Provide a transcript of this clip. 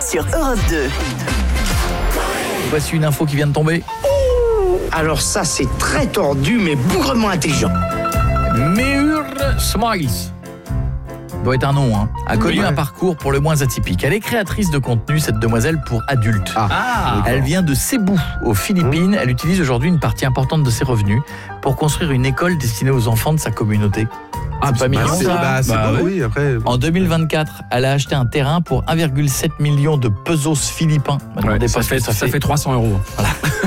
sur Europe 2. Voici une info qui vient de tomber. Alors ça, c'est très tordu, mais bougrement intelligent. Meur Smiles doit être un nom, hein. A connu un parcours pour le moins atypique. Elle est créatrice de contenu, cette demoiselle, pour adultes. Elle vient de Cebu, aux Philippines. Elle utilise aujourd'hui une partie importante de ses revenus pour construire une école destinée aux enfants de sa communauté. C'est pas mignon, ça? C'est bon, oui, après. En 2024, elle a acheté un terrain pour 1,7 million de pesos philippins. Ça fait 300 €. Voilà.